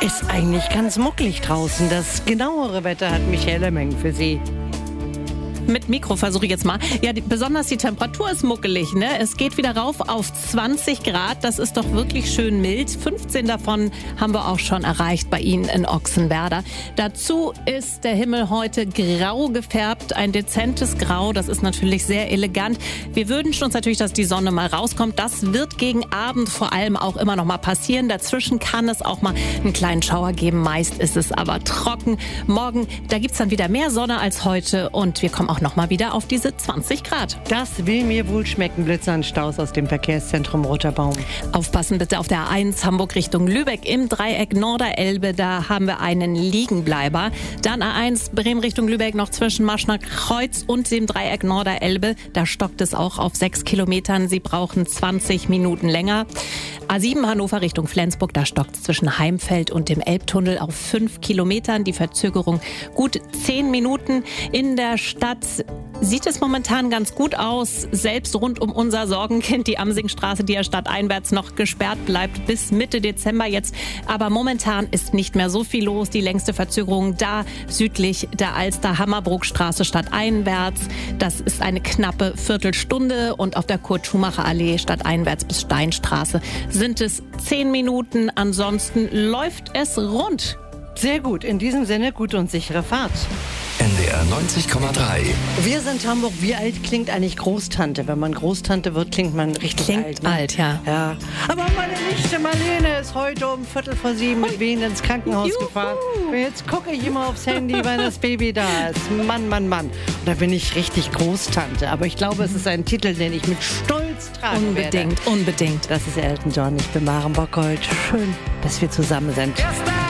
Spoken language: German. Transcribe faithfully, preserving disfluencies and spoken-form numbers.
Ist eigentlich ganz mucklig draußen. Das genauere Wetter hat Michael Meng für Sie. Mit Mikro versuche ich jetzt mal. Ja, die, besonders die Temperatur ist muckelig, ne? Es geht wieder rauf auf zwanzig Grad. Das ist doch wirklich schön mild. fünfzehn davon haben wir auch schon erreicht bei Ihnen in Ochsenwerder. Dazu ist der Himmel heute grau gefärbt. Ein dezentes Grau. Das ist natürlich sehr elegant. Wir wünschen uns natürlich, dass die Sonne mal rauskommt. Das wird gegen Abend vor allem auch immer noch mal passieren. Dazwischen kann es auch mal einen kleinen Schauer geben. Meist ist es aber trocken. Morgen, da gibt's dann wieder mehr Sonne als heute. Und wir kommen auch noch mal wieder auf diese zwanzig Grad. Das will mir wohl schmecken. Blitzer und Staus aus dem Verkehrszentrum Roter Baum. Aufpassen bitte auf der A eins Hamburg Richtung Lübeck im Dreieck Norderelbe. Da haben wir einen Liegenbleiber. Dann A eins Bremen Richtung Lübeck noch zwischen Maschner Kreuz und dem Dreieck Norderelbe. Da stockt es auch auf sechs Kilometern. Sie brauchen zwanzig Minuten länger. A sieben Hannover Richtung Flensburg. Da stockt es zwischen Heimfeld und dem Elbtunnel auf fünf Kilometern. Die Verzögerung gut zehn Minuten. In der Stadt sieht es momentan ganz gut aus. Selbst rund um unser Sorgenkind, die Amsingstraße, die ja stadteinwärts noch gesperrt bleibt bis Mitte Dezember jetzt. Aber momentan ist nicht mehr so viel los. Die längste Verzögerung da südlich der Alster Hammerbrookstraße stadteinwärts. Das ist eine knappe Viertelstunde. Und auf der Kurt-Schumacher-Allee stadteinwärts bis Steinstraße sind es zehn Minuten. Ansonsten läuft es rund. Sehr gut. In diesem Sinne, gute und sichere Fahrt. N D R neunzig Komma drei. Wir sind Hamburg. Wie alt klingt eigentlich Großtante? Wenn man Großtante wird, klingt man richtig Klingt alt. Ne? alt, ja. Ja. Aber meine Nichte Marlene ist heute um Viertel vor sieben mit Wehen ins Krankenhaus Juhu. gefahren. Und jetzt gucke ich immer aufs Handy, weil das Baby da ist. Mann, Mann, Mann. Und da bin ich richtig Großtante. Aber ich glaube, es ist ein Titel, den ich mit Stolz tragen Unbedingt, werde. unbedingt. Das ist Elton John. Ich bin Maren Bockhold. Schön, dass wir zusammen sind.